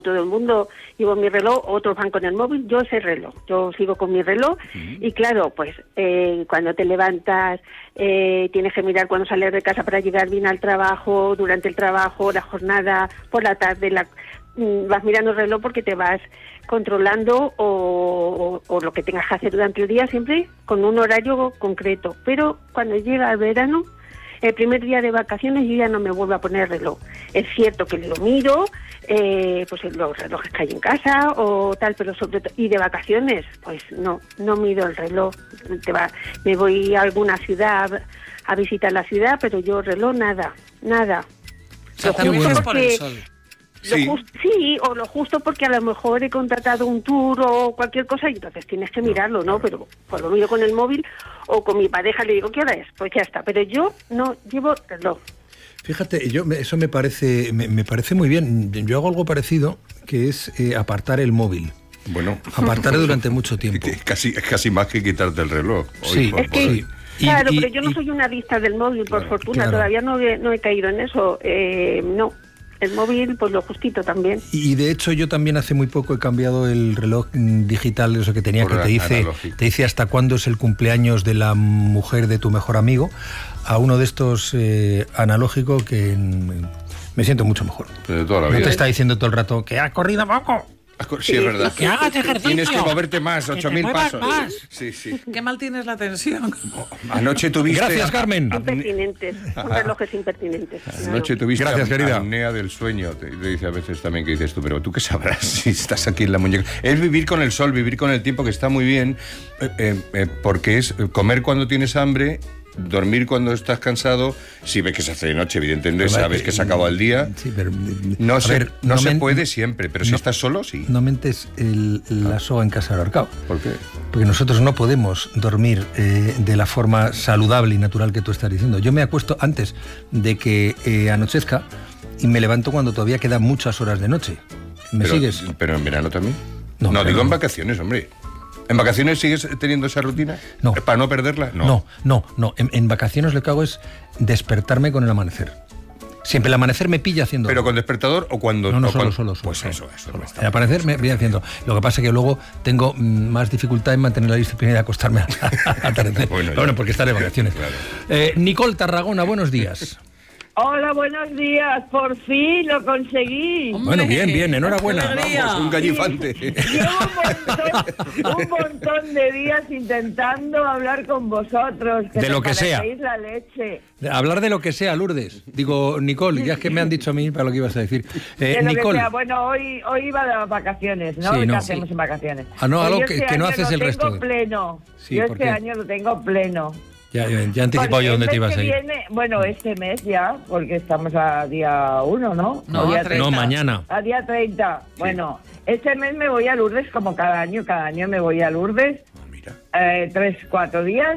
Todo el mundo llevo mi reloj, otros van con el móvil, yo ese reloj, yo sigo con mi reloj y claro, pues cuando te levantas tienes que mirar cuando sales de casa para llegar bien al trabajo, durante el trabajo, la jornada, por la tarde, vas mirando el reloj porque te vas controlando o lo que tengas que hacer durante el día, siempre con un horario concreto. Pero cuando llega el verano, el primer día de vacaciones, yo ya no me vuelvo a poner reloj. Es cierto que lo miro, pues los relojes que hay en casa o tal, pero sobre todo, y de vacaciones, pues no miro el reloj. Me voy a alguna ciudad a visitar la ciudad, pero yo reloj nada. O sea, también es por el sol. Sí, o lo justo porque a lo mejor he contratado un tour o cualquier cosa y entonces tienes que mirarlo, ¿no? Pero pues lo miro con el móvil o con mi pareja, le digo, ¿qué hora es? Pues ya está, pero yo no llevo reloj. Fíjate, eso me parece muy bien. Yo hago algo parecido, que es apartar el móvil. Bueno. Apartar durante mucho tiempo. Es casi más que quitarte el reloj. Sí, es que... Claro, pero yo no soy una adicta del móvil, por fortuna, todavía no he caído en eso, no. El móvil, pues lo justito también. Y de hecho yo también hace muy poco he cambiado el reloj digital, eso que tenía, que te dice hasta cuándo es el cumpleaños de la mujer de tu mejor amigo, a uno de estos analógico que me siento mucho mejor. Pero de toda la vida. No te está diciendo todo el rato que has corrido poco. Sí, es verdad. Que hagas ejercicio. Tienes que moverte más, 8.000 pasos. Más. Sí. Qué mal tienes la tensión. Anoche tuviste... Gracias, Carmen. Impertinentes, son relojes impertinentes. Anoche tuviste querida. apnea del sueño. Te dice a veces también que dices tú, pero tú qué sabrás si estás aquí en la muñeca. Es vivir con el sol, vivir con el tiempo, que está muy bien, porque es comer cuando tienes hambre, dormir cuando estás cansado. Si ves que se hace de noche, evidentemente sabes que se acaba el día. Sí, pero no se puede siempre, pero si estás solo, sí. No mentes la soga en casa del ahorcado. ¿Por qué? Porque nosotros no podemos dormir de la forma saludable y natural que tú estás diciendo. Yo me acuesto antes de que anochezca y me levanto cuando todavía quedan muchas horas de noche. ¿Me sigues? ¿Pero en verano también? No, digo en vacaciones, hombre. ¿En vacaciones sigues teniendo esa rutina? No. ¿Para no perderla? No. En vacaciones lo que hago es despertarme con el amanecer. Siempre el amanecer me pilla haciendo... ¿Pero con despertador o cuando...? Solo. Pues eso. El amanecer me voy haciendo. Lo que pasa es que luego tengo más dificultad en mantener la disciplina y acostarme al atardecer. Bueno, porque estaré de vacaciones. Claro. Nicole Tarragona, buenos días. Hola, buenos días. Por fin lo conseguí. Bueno, bien, enhorabuena. Vamos, un gallifante. Llevo un montón de días intentando hablar con vosotros. De lo que sea. La leche. Hablar de lo que sea, Lourdes. Digo, Nicole, ya es que me han dicho a mí para lo que ibas a decir. De lo Nicole. que sea. Bueno, hoy iba de vacaciones, ¿no? Sí, ¿Qué hacemos en vacaciones? Algo que no haces el resto. Yo pleno. Sí, yo este año lo tengo pleno. Ya he anticipado yo dónde te ibas a ir. Este mes ya, porque estamos a día 1, ¿no? No, mañana. A día 30. Sí. Bueno, este mes me voy a Lourdes como cada año me voy a Lourdes. Mira. 3-4 días.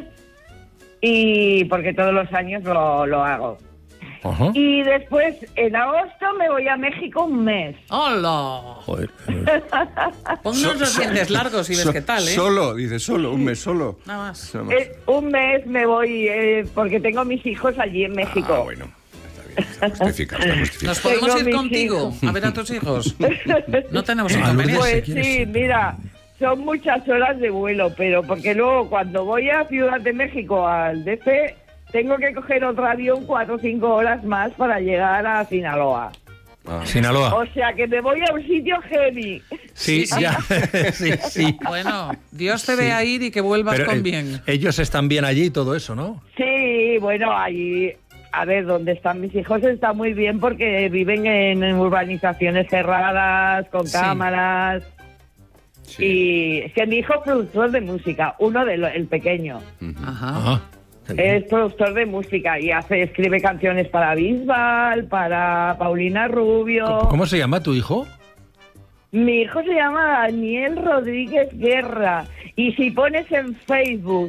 Y porque todos los años lo hago. Ajá. Y después, en agosto, me voy a México un mes. ¡Hola! Joder. Ponnos los dientes largos y ves qué tal, ¿eh? Un mes solo. Nada más. Un mes me voy, porque tengo mis hijos allí en México. Bueno. Está justificado. ¿Nos podemos ir contigo a ver a tus hijos? No tenemos inconveniente. Pues sí, mira, son muchas horas de vuelo, pero porque luego cuando voy a Ciudad de México, al DF... tengo que coger otro avión 4 o 5 horas más para llegar a Sinaloa. Sinaloa. O sea que me voy a un sitio heavy. Sí. Sí. Bueno, Dios te vea ir y que vuelvas con bien. Ellos están bien allí y todo eso, ¿no? Sí, bueno, allí... A ver, donde están mis hijos está muy bien porque viven en urbanizaciones cerradas, con cámaras... Sí. Y es que mi hijo es productor de música, el pequeño. Ajá. Es productor de música y escribe canciones para Bisbal, para Paulina Rubio. ¿Cómo se llama tu hijo? Mi hijo se llama Daniel Rodríguez Guerra. Y si pones en Facebook,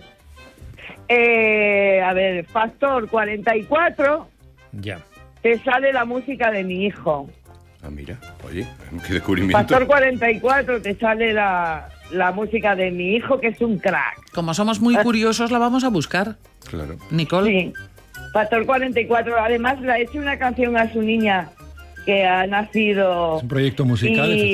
Pastor 44, ya te sale la música de mi hijo. Ah, mira, oye, qué descubrimiento. Pastor 44, te sale la música de mi hijo, que es un crack. Como somos muy curiosos, la vamos a buscar. Claro. Nicole. Sí. Pastor 44. Además, le ha hecho una canción a su niña que ha nacido. Es un proyecto musical.